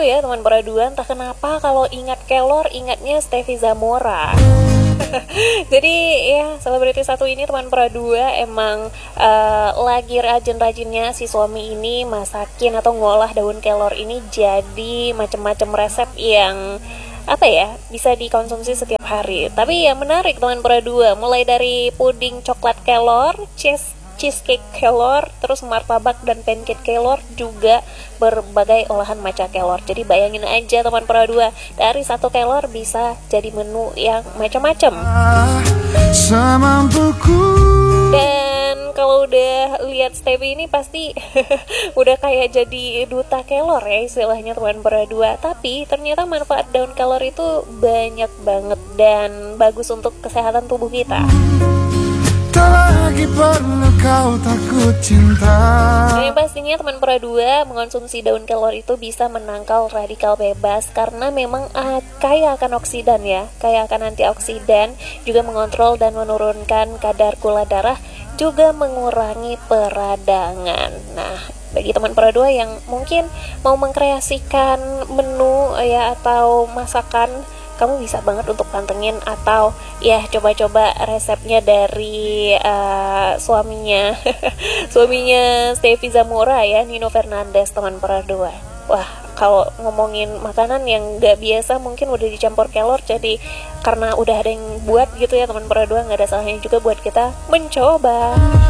ya teman para dua, entah kenapa kalau ingat kelor ingatnya Steffi Zamora. Jadi ya selebriti satu ini teman para dua emang lagi rajin-rajinnya si suami ini masakin atau ngolah daun kelor ini jadi macam-macam resep yang bisa dikonsumsi setiap hari. Tapi yang menarik teman para dua, mulai dari puding coklat kelor, cheesecake kelor, terus martabak dan pancake kelor, juga berbagai olahan maca kelor. Jadi bayangin aja teman para dua, dari satu kelor bisa jadi menu yang macam-macam. Dan kalau udah lihat Stevie ini pasti udah kayak jadi duta kelor ya istilahnya teman para dua. Tapi ternyata manfaat daun kelor itu banyak banget dan bagus untuk kesehatan tubuh kita. Dan pastinya teman para dua, mengonsumsi daun kelor itu bisa menangkal radikal bebas karena memang kaya akan oksidan ya, kaya akan antioksidan, juga mengontrol dan menurunkan kadar gula darah, juga mengurangi peradangan. Nah, bagi teman para dua yang mungkin mau mengkreasikan menu ya atau masakan, kamu bisa banget untuk pantengin atau ya coba-coba resepnya dari suaminya suaminya Steffi Zamora ya, Nino Fernandez teman para dua. Wah, kalau ngomongin makanan yang gak biasa mungkin udah dicampur kelor, jadi karena udah ada yang buat gitu ya teman para dua, gak ada salahnya juga buat kita mencoba.